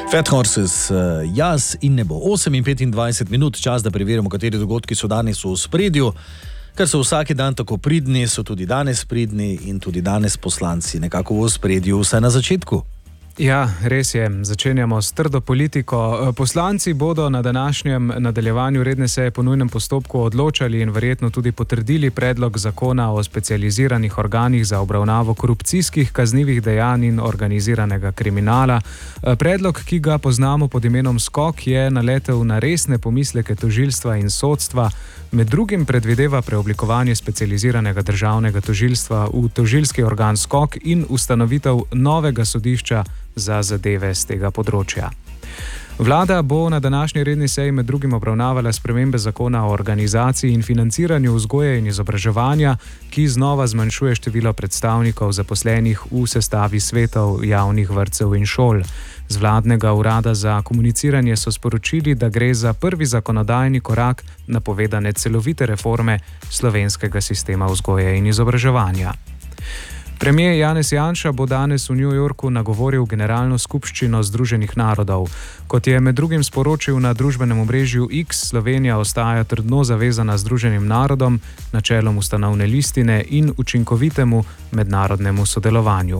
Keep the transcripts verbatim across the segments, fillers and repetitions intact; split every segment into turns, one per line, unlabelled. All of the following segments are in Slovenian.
Fat Horses, jaz in nebo. osem in petindvajset minut, čas, da preverimo, kateri dogodki so danes v ospredju. Ker so vsaki dan tako pridni, so tudi danes pridni in tudi danes poslanci nekako v ospredju, vsaj na začetku.
Ja, res je. Začenjamo s trdo politiko. Poslanci bodo na današnjem nadaljevanju redne seje po nujnem postopku odločali in verjetno tudi potrdili predlog zakona o specializiranih organih za obravnavo korupcijskih kaznivih dejanj in organiziranega kriminala. Predlog, ki ga poznamo pod imenom skok, je naletel na resne pomisleke tožilstva in sodstva. Med drugim predvideva preoblikovanje specializiranega državnega tožilstva v tožilski organ skok in ustanovitev novega sodišča za zadeve z tega področja. Vlada bo na današnji redni seji med drugim obravnavala spremembe zakona o organizaciji in financiranju vzgoje in izobraževanja, ki znova zmanjšuje število predstavnikov zaposlenih v sestavi svetov javnih vrtcev in šol. Z vladnega urada za komuniciranje so sporočili, da gre za prvi zakonodajni korak napovedane celovite reforme slovenskega sistema vzgoje in izobraževanja. Premijer Janez Janša bo danes v New Yorku nagovoril generalno skupščino Združenih narodov. Kot je med drugim sporočil na družbenem omrežju X, Slovenija ostaja trdno zavezana Združenim narodom, načelom ustanovne listine in učinkovitemu mednarodnemu sodelovanju.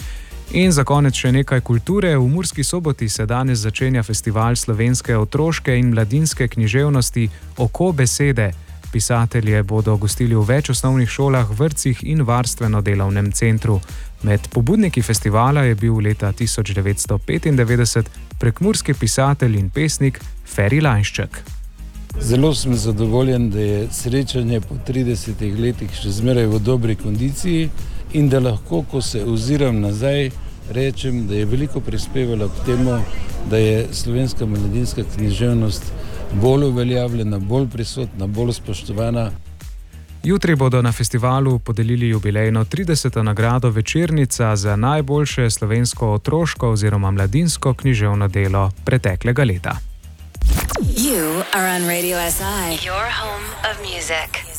In za konec še nekaj kulture. V Murski Soboti se danes začenja festival slovenske otroške in mladinske književnosti Oko besede. Pisatelje bodo gostili v več osnovnih šolah, vrtcih in varstveno-delovnem centru. Med pobudniki festivala je bil leta tisoč devetsto petindevetdeset prekmurski pisatelj in pesnik Feri Lainšček.
Zelo sem zadovoljen, da je srečanje po tridesetih letih še zmeraj v dobri kondiciji in da lahko, ko se oziram nazaj, rečem, da je veliko prispevala k temu, da je slovenska mladinska književnost bolj uveljavljena, bolj prisotna, bolj spoštovana.
Jutri bodo na festivalu podelili jubilejno trideseto nagrado Večernica za najboljše slovensko otroško oziroma mladinsko književno delo preteklega leta.
You are on Radio S I, your home of music.